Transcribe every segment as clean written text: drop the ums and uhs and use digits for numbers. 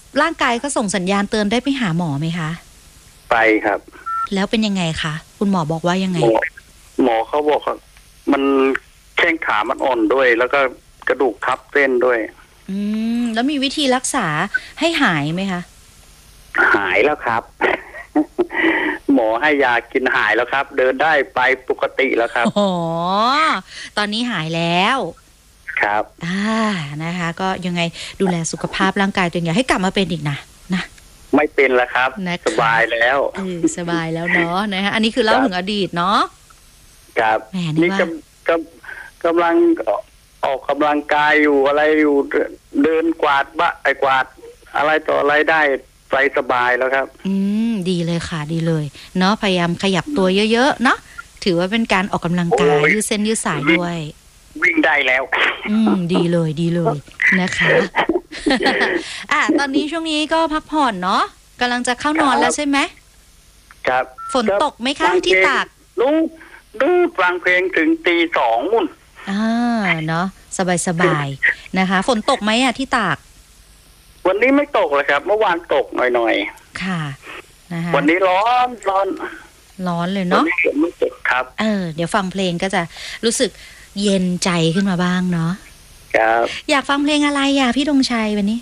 ร่างกายก็ส่งสัญญาณเตือนได้ไปหาหมอไหมคะไปครับแล้วเป็นยังไงคะคุณหมอบอกว่ายังไงหมอเขาบอกว่ามันแข้งขามันอ่อนด้วยแล้วก็กระดูกทับเส้นด้วยแล้วมีวิธีรักษาให้หายไหมคะหายแล้วครับ หมอให้ยากินหายแล้วครับเดินได้ไปปกติแล้วครับอ๋อตอนนี้หายแล้วครับนะคะก็ยังไงดูแลสุขภาพร่างกายตัวเองอย่าให้กลับมาเป็นอีกนะไม่เป็นแล้วครับสบายแล้วสบายแล้วเนาะนะคะอันนี้คือเล่าถึงอดีตเนาะครับนี่กำลังออกกำลังกายอยู่อะไรอยู่เดินกวาดกวาดอะไรต่ออะไรได้ไปสบายแล้วครับดีเลยค่ะดีเลยเนาะพยายามขยับตัวเยอะๆเนาะถือว่าเป็นการออกกำลังกายยืดเส้นยืดสายด้วยวิ่งได้แล้วดีเลยนะคะตอนนี้ช่วงนี้ก็พักผ่อนเนาะกำลังจะเข้านอนแล้วใช่ไหมครับฝนตกไหมคะที่ตากดูฟังเพลงถึงตี 2มุ่นเนาะสบายนะคะฝนตกไหมที่ตากวันนี้ไม่ตกเลยครับเมื่อวานตกหน่อยๆค่ะนะคะวันนี้ร้อนเลยเนาะไม่ตกครับเดี๋ยวฟังเพลงก็จะรู้สึกเย็นใจขึ้นมาบ้างเนาะครับอยากฟังเพลงอะไรพี่ธงชัยวันนี้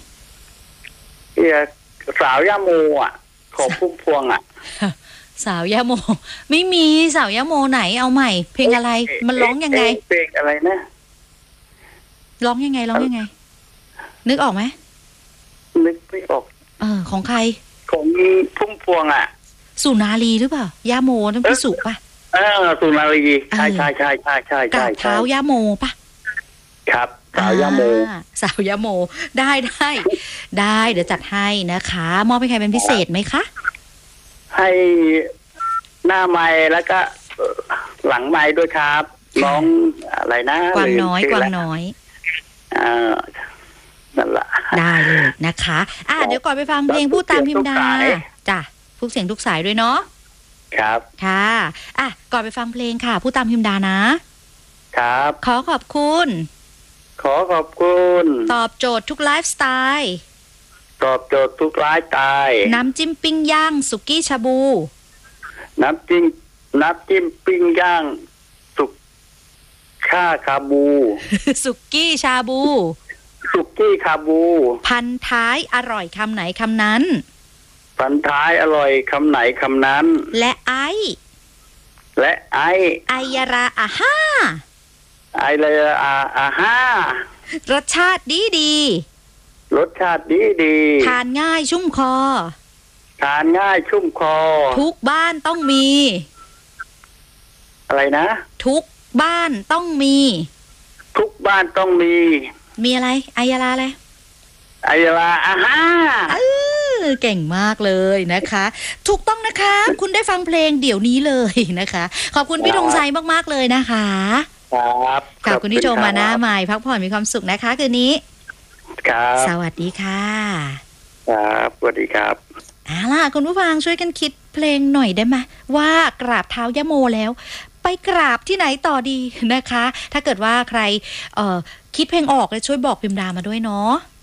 สาวย่าโมของพุ่มพวงสาวย่าโมไม่มีสาวย่าโมไหนเอาใหม่เพลงอะไรมันร้องยังไงเพลงอะไรนะร้องยังไงนึกออกไหมนึกไม่ออกของใครของพุ่มพวงสุนารีหรือเปล่าย่าโมต้องพี่สุป่ะสุนารีใช่กราบเท้าย่าโมป่ะครับสาวย่าโมได้เดี๋ยวจัดให้นะคะมอบให้ใครเป็นพิเศษไหมคะให้หน้าไม้แล้วก็หลังไม้ด้วยครับน้องอะไรนะกวางน้อยนั่นแหละได้เลยนะคะเดี๋ยวก่อนไปฟังเพลงพูดตามพิมดาจ้ะทุกเสียงทุกสายด้วยเนาะครับค่ะก่อนไปฟังเพลงค่ะพูดตามพิมดานะครับขอขอบคุณตอบโจทย์ทุกไลฟ์สไตล์น้ำจิ้มปิ้งย่างสุกี้ชาบูน้ำจิ้มปิ้งย่างคาบูสุกี้ชาบูพันท้ายอร่อยคำไหนคำนั้นและไอยาราไอเลยรสชาติดีทานง่ายชุ่มคอทุกบ้านต้องมีอะไรนะทุกบ้านต้องมีมีอะไรไอยาราอะไรเก่งมากเลยนะคะถูกต้องนะคะคุณได้ฟังเพลงเดี๋ยวนี้เลยนะคะขอบคุณพี่ธงชัยมากๆเลยนะคะครับขอบคุณที่โทรมาหน้าใหม่พักผ่อนมีความสุขนะคะคืนนี้ครับสวัสดีค่ะครับสวัสดีครับล่ะคุณผู้ฟังช่วยกันคิดเพลงหน่อยได้ไหมว่ากราบเท้าย่าโมแล้วไปกราบที่ไหนต่อดีนะคะถ้าเกิดว่าใครคิดเพลงออกเลยช่วยบอกพิมดามาด้วยเนาะ